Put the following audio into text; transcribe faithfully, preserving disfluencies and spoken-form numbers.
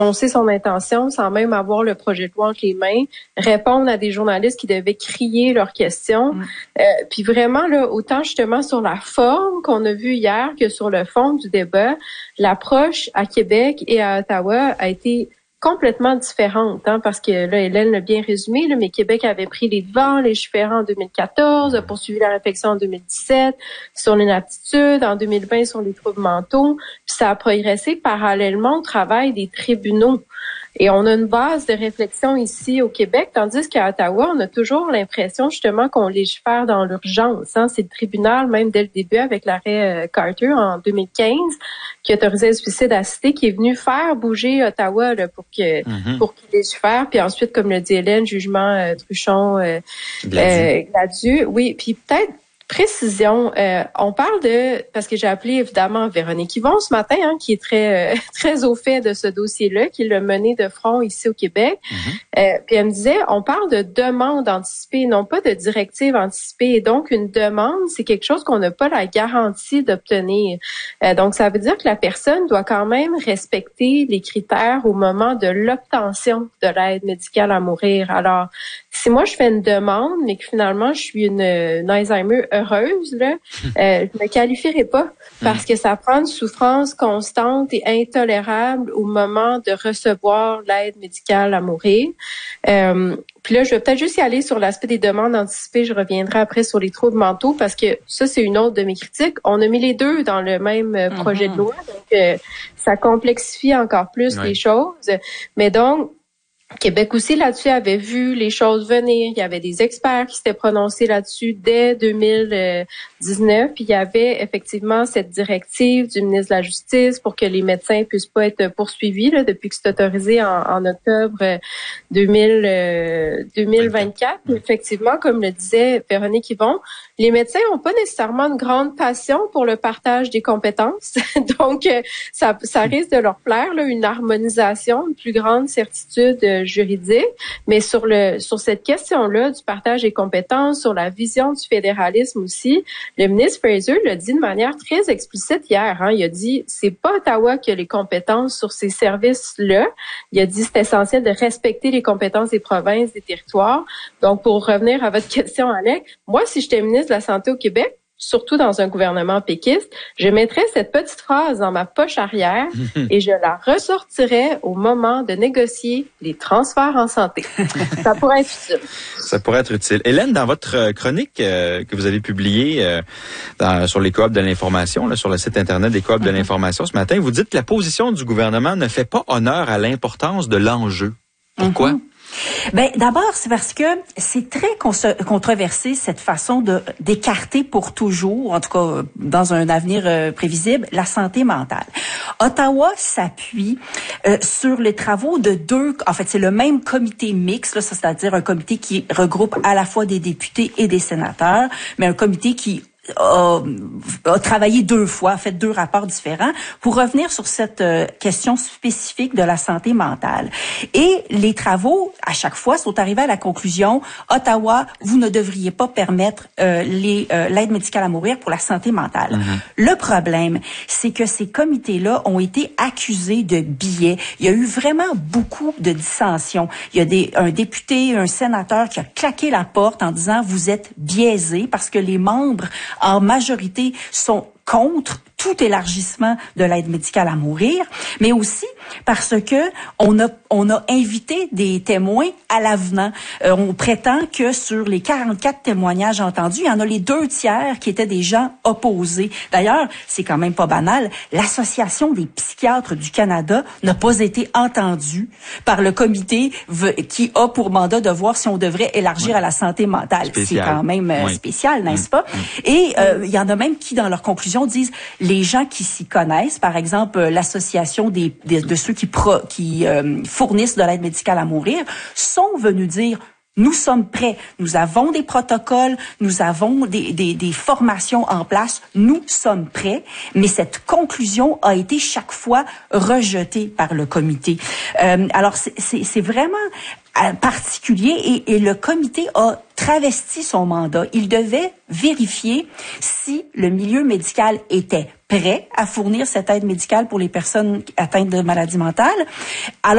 annoncer son intention sans même avoir le projet de loi entre les mains, répondre à des journalistes qui devaient crier leurs questions. Mmh. Euh, puis vraiment, là, autant justement sur la forme qu'on a vu hier que sur le fond du débat, l'approche à Québec et à Ottawa a été complètement différente, hein, parce que là, Hélène l'a bien résumé, là, mais Québec avait pris les devants, légiférant en deux mille quatorze, a poursuivi la réflexion en deux mille dix-sept sur l'inaptitude, en deux mille vingt sur les troubles mentaux, puis ça a progressé parallèlement au travail des tribunaux. Et on a une base de réflexion ici au Québec, tandis qu'à Ottawa, on a toujours l'impression justement qu'on légifère dans l'urgence. Hein. C'est le tribunal, même dès le début, avec l'arrêt euh, Carter en deux mille quinze, qui autorisait le suicide assisté, qui est venu faire bouger Ottawa là, pour que mm-hmm. pour qu'il légifère. Puis ensuite, comme le dit Hélène, jugement euh, Truchon, euh, Gladu. Euh, Gladu. Oui, puis peut-être précision, euh, on parle de, parce que j'ai appelé évidemment Véronique Yvon ce matin, hein, qui est très euh, très au fait de ce dossier-là, qui l'a mené de front ici au Québec. Mm-hmm. Euh, puis elle me disait, on parle de demande anticipée, non pas de directive anticipée. Et donc, une demande, c'est quelque chose qu'on n'a pas la garantie d'obtenir. Euh, donc, ça veut dire que la personne doit quand même respecter les critères au moment de l'obtention de l'aide médicale à mourir. Alors, si moi, je fais une demande, mais que finalement, je suis une, une Alzheimer heureuse, là, euh, je me qualifierai pas parce que ça prend une souffrance constante et intolérable au moment de recevoir l'aide médicale à mourir. Euh, puis là, je vais peut-être juste y aller sur l'aspect des demandes anticipées. Je reviendrai après sur les troubles mentaux parce que ça, c'est une autre de mes critiques. On a mis les deux dans le même euh, projet mm-hmm. de loi, donc euh, ça complexifie encore plus oui. les choses. Mais donc, Québec aussi là-dessus avait vu les choses venir. Il y avait des experts qui s'étaient prononcés là-dessus dès deux mille dix-neuf. Puis il y avait effectivement cette directive du ministre de la Justice pour que les médecins puissent pas être poursuivis là, depuis que c'est autorisé en, en octobre deux mille, euh, deux mille vingt-quatre. Puis effectivement, comme le disait Véronique Yvon, les médecins n'ont pas nécessairement une grande passion pour le partage des compétences. Donc, ça, ça risque de leur plaire, là, une harmonisation, une plus grande certitude juridique. Mais sur le sur cette question-là du partage des compétences, sur la vision du fédéralisme aussi, le ministre Fraser l'a dit de manière très explicite hier. Hein, il a dit, c'est pas Ottawa qui a les compétences sur ces services-là. Il a dit, c'est essentiel de respecter les compétences des provinces, des territoires. Donc, pour revenir à votre question, Alex, moi, si j'étais ministre de la Santé au Québec, surtout dans un gouvernement péquiste, je mettrais cette petite phrase dans ma poche arrière et je la ressortirais au moment de négocier les transferts en santé. Ça pourrait être utile. Ça pourrait être utile. Hélène, dans votre chronique euh, que vous avez publiée euh, dans, sur les coops de l'information, là, sur le site Internet des coops mm-hmm. de l'information ce matin, vous dites que la position du gouvernement ne fait pas honneur à l'importance de l'enjeu. Pourquoi? Mm-hmm. Ben d'abord, c'est parce que c'est très controversé cette façon de d'écarter pour toujours, en tout cas dans un avenir euh, prévisible, la santé mentale. Ottawa s'appuie euh, sur les travaux de deux, en fait c'est le même comité mixte, là, c'est-à-dire un comité qui regroupe à la fois des députés et des sénateurs, mais un comité qui A, a travaillé deux fois, a fait deux rapports différents pour revenir sur cette euh, question spécifique de la santé mentale. Et les travaux, à chaque fois, sont arrivés à la conclusion, Ottawa, vous ne devriez pas permettre euh, les euh, l'aide médicale à mourir pour la santé mentale. Mm-hmm. Le problème, c'est que ces comités-là ont été accusés de biais. Il y a eu vraiment beaucoup de dissensions. Il y a des, un député, un sénateur qui a claqué la porte en disant, vous êtes biaisés parce que les membres en majorité sont contre tout élargissement de l'aide médicale à mourir, mais aussi parce que on a on a invité des témoins à l'avenant. Euh, on prétend que sur les quarante-quatre témoignages entendus, il y en a les deux tiers qui étaient des gens opposés. D'ailleurs, c'est quand même pas banal, l'Association des psychiatres du Canada n'a pas été entendue par le comité qui a pour mandat de voir si on devrait élargir ouais. à la santé mentale. Spécial. C'est quand même euh, oui. spécial, n'est-ce mmh. pas? Mmh. Et euh, il y en a même qui, dans leur conclusion, disent les gens qui s'y connaissent, par exemple euh, l'association des, des de ceux qui pro, qui euh, fournissent de l'aide médicale à mourir, sont venus dire nous sommes prêts, nous avons des protocoles, nous avons des, des, des formations en place, nous sommes prêts, mais cette conclusion a été chaque fois rejetée par le comité. Euh, alors c'est, c'est, c'est vraiment particulier et, et le comité a travesti son mandat. Il devait vérifier si le milieu médical était prêt à fournir cette aide médicale pour les personnes atteintes de maladies mentales. Alors,